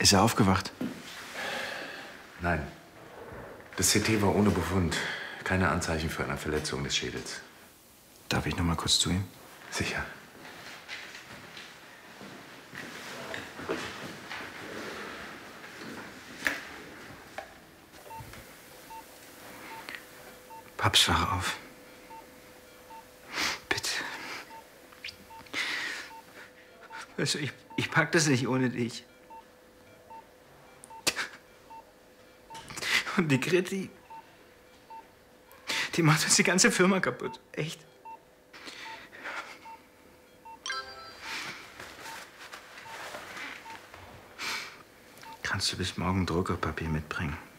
Ist er aufgewacht? Nein. Das CT war ohne Befund. Keine Anzeichen für eine Verletzung des Schädels. Darf ich noch mal kurz zu ihm? Sicher. Paps, wach auf. Bitte. Weißt du, ich pack das nicht ohne dich. Und die Gritti, die macht uns die ganze Firma kaputt. Echt. Kannst du bis morgen Druckerpapier mitbringen?